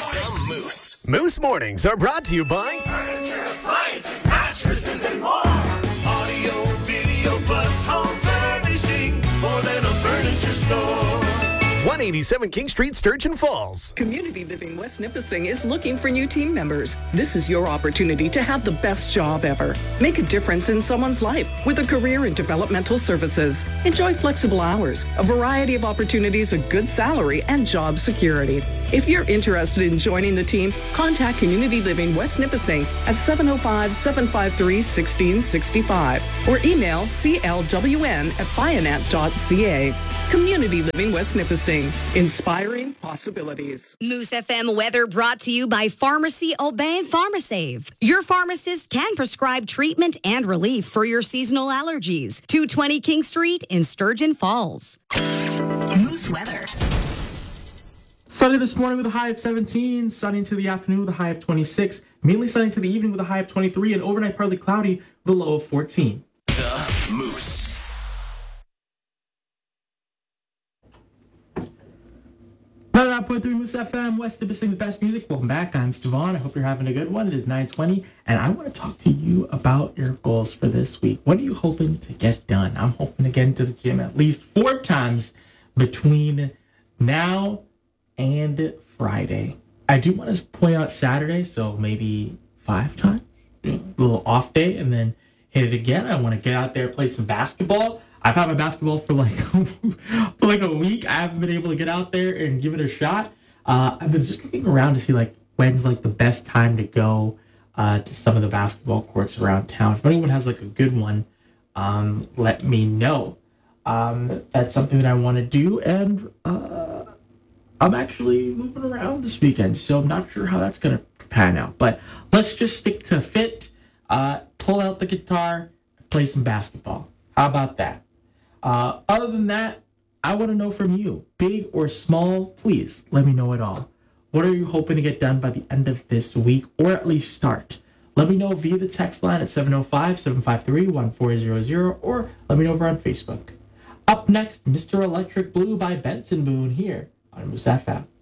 The Moose. Moose Mornings are brought to you by Furniture, appliances, mattresses, and more. Audio, video, plus home furnishings. More than a furniture store. 187 King Street, Sturgeon Falls. Community Living West Nipissing is looking for new team members. This is your opportunity to have the best job ever. Make a difference in someone's life with a career in developmental services. Enjoy flexible hours, a variety of opportunities, a good salary, and job security. If you're interested in joining the team, contact Community Living West Nipissing at 705-753-1665 or email clwn@bionet.ca. Community Living West Nipissing, inspiring possibilities. Moose FM weather brought to you by Pharmacy Aubin PharmaSave. Your pharmacist can prescribe treatment and relief for your seasonal allergies. 220 King Street in Sturgeon Falls. Moose weather. Sunny this morning with a high of 17, sunny into the afternoon with a high of 26, mainly sunny into the evening with a high of 23, and overnight partly cloudy with a low of 14. The Moose. 99.3 Moose FM, West Nipissing's best music. Welcome back. I'm Stevan. I hope you're having a good one. It is 9:20, and I want to talk to you about your goals for this week. What are you hoping to get done? I'm hoping to get into the gym at least 4 times between now and Friday. I do want to point out Saturday, so maybe 5 times. A little off day, and then hit it again. I want to get out there, play some basketball. I've had my basketball for like a week. I haven't been able to get out there and give it a shot. I've been just looking around to see like when's like the best time to go to some of the basketball courts around town. If anyone has like a good one, let me know. That's something that I want to do, and I'm actually moving around this weekend, so I'm not sure how that's gonna pan out. But let's just stick to fit, pull out the guitar, play some basketball. How about that? Other than that, I want to know from you, big or small, please let me know it all. What are you hoping to get done by the end of this week, or at least start? Let me know via the text line at 705-753-1400, or let me know over on Facebook. Up next, Mr. Electric Blue by Benson Boone here on Moose FM.